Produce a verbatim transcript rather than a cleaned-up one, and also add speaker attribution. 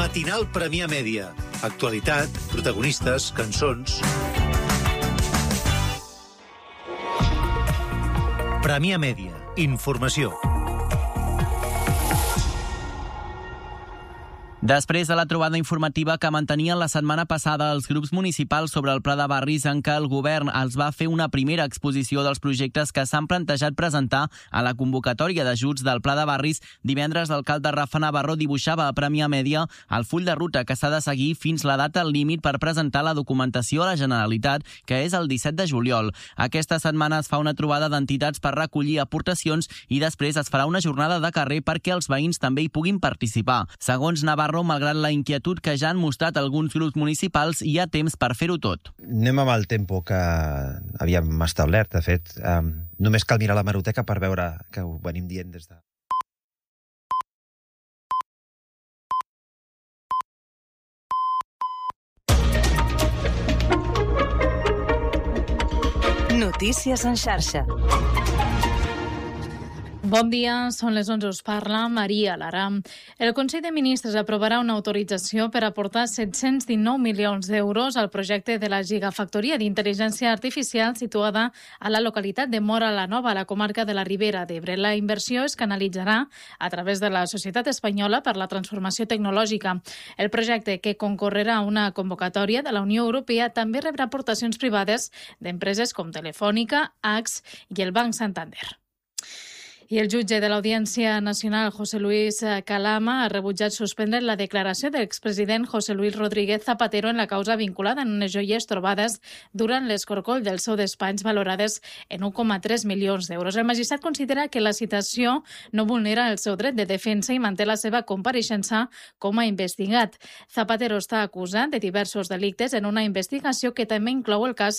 Speaker 1: Matinal Premià Mèdia. Actualitat, protagonistes, cançons... Premià Mèdia. Informació.
Speaker 2: Després de la trobada informativa que mantenien la setmana passada els grups municipals sobre el pla de barris, en què el govern els va fer una primera exposició dels projectes que s'han plantejat presentar a la convocatòria d'ajuts del pla de barris, divendres l'alcalde Rafa Navarro dibuixava a Premià Mèdia el full de ruta que s'ha de seguir fins la data límit per presentar la documentació a la Generalitat, que és el disset de juliol. Aquesta setmana es fa una trobada d'entitats per recollir aportacions i després es farà una jornada de carrer perquè els veïns també hi puguin participar. Segons Navarro, malgrat la inquietud que ja han mostrat alguns grups municipals, hi ha temps per fer-ho tot.
Speaker 3: Anem amb el tempo que havíem establert. De fet, eh, només cal mirar la hemeroteca per veure que ho venim dient des de...
Speaker 4: Notícies en xarxa.
Speaker 5: Bon dia, són les onze, us parla Maria Lara. El Consell de Ministres aprovarà una autorització per aportar set-cents dinou milions d'euros al projecte de la gigafactoria d'intel·ligència artificial situada a la localitat de Móra la Nova, a la comarca de la Ribera d'Ebre. La inversió es canalitzarà a través de la Societat Espanyola per la Transformació Tecnològica. El projecte, que concorrerà a una convocatòria de la Unió Europea, també rebrà aportacions privades d'empreses com Telefònica, A X i el Banc Santander. I el jutge de l'Audiència Nacional, José Luis Calama, ha rebutjat suspendre la declaració de l'expresident José Luis Rodríguez Zapatero en la causa vinculada en unes joies trobades durant l'escorcoll del seu despatx valorades en un coma tres milions d'euros. El magistrat considera que la citació no vulnera el seu dret de defensa i manté la seva compareixença com a investigat. Zapatero està acusat de diversos delictes en una investigació que també inclou el cas